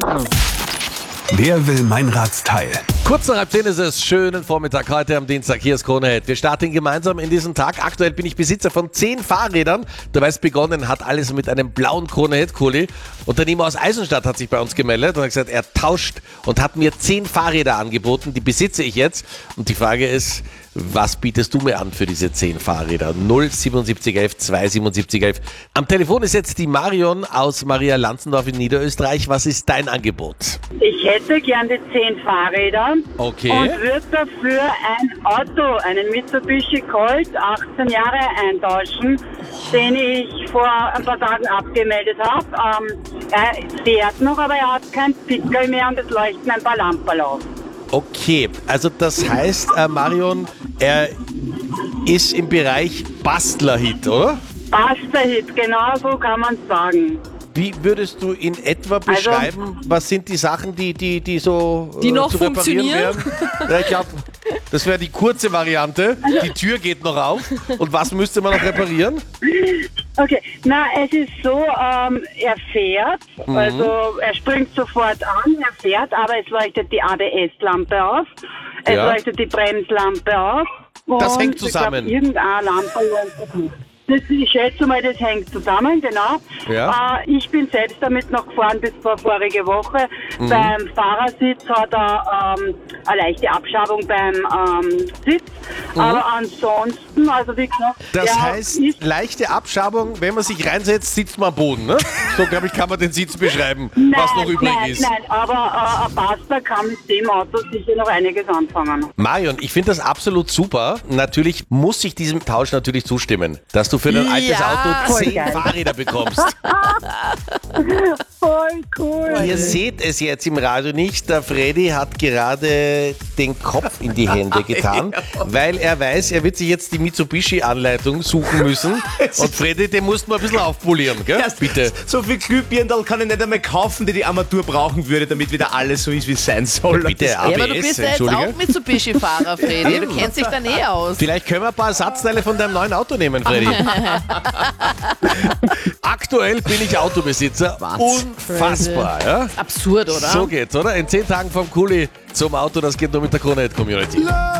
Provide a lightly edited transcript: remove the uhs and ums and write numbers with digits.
Wer will Meinradsteil? Kurz nach 9:30 ist es. Schönen Vormittag heute am Dienstag. Hier ist Krone-Hit. Wir starten gemeinsam in diesen Tag. Aktuell bin ich Besitzer von 10 Fahrrädern. Du weißt, begonnen hat alles mit einem blauen Krone-Hit-Kuli. Unternehmer aus Eisenstadt hat sich bei uns gemeldet und hat gesagt, er tauscht und hat mir 10 Fahrräder angeboten. Die besitze ich jetzt. Und die Frage ist, was bietest du mir an für diese 10 Fahrräder? 07711 27711. Am Telefon ist jetzt die Marion aus Maria Lanzendorf in Niederösterreich. Was ist dein Angebot? Ich hätte gern die 10 Fahrräder Okay. und würde dafür ein Auto, einen Mitsubishi Colt, 18 Jahre eintauschen, den ich vor ein paar Tagen abgemeldet habe. Er fährt noch, aber er hat kein Pickel mehr und es leuchten ein paar Lampen auf. Okay, also das heißt, Marion, er ist im Bereich Bastler-Hit, oder? Bastler-Hit, genau so kann man es sagen. Wie würdest du in etwa beschreiben, was sind die Sachen, die so Die noch zu reparieren funktionieren? wären? Ja, ich glaube, das wäre die kurze Variante. Die Tür geht noch auf. Und was müsste man noch reparieren? Okay, na, es ist so, er fährt, also er springt sofort an, er fährt, aber es leuchtet die ABS-Lampe auf, es Ja. leuchtet die Bremslampe auf. Das und hängt zusammen. Ich glaub, irgendeine Lampe leuchtet. Ich schätze mal, das hängt zusammen, genau. Ja. Ich bin selbst damit noch gefahren bis vor vorige Woche. Beim Fahrersitz hat er eine leichte Abschabung beim Sitz. Aber ansonsten, also wie gesagt... Das er heißt, ist leichte Abschabung, wenn man sich reinsetzt, sitzt man am Boden, ne? So, glaube ich, kann man den Sitz beschreiben, was noch übrig ist. Nein, aber ein Bastler kann mit dem Auto sicher noch einiges anfangen. Marion, ich finde das absolut super. Natürlich muss ich diesem Tausch natürlich zustimmen, dass du für dein altes Ja. Auto Voll 10 geil. Fahrräder bekommst. Voll cool. Ihr seht es jetzt im Radio nicht, der Freddy hat gerade den Kopf in die Hände getan, weil er weiß, er wird sich jetzt die Mitsubishi-Anleitung suchen müssen. Und Freddy, den musst du mal ein bisschen aufpolieren, gell? Bitte. So viel Glühbirndl kann ich nicht einmal kaufen, die Armatur brauchen würde, damit wieder alles so ist, wie es sein soll. Bitte, Ja, aber du ABS, bist ja jetzt Entschuldige. auch Mitsubishi-Fahrer, Freddy. Du kennst dich dann eh aus. Vielleicht können wir ein paar Ersatzteile von deinem neuen Auto nehmen, Freddy. Aktuell bin ich Autobesitzer. Unfassbar, ja? Absurd, oder? So geht's, oder? In 10 Tagen vom Kuli zum Auto, das geht nur mit der Krone-Hit Community.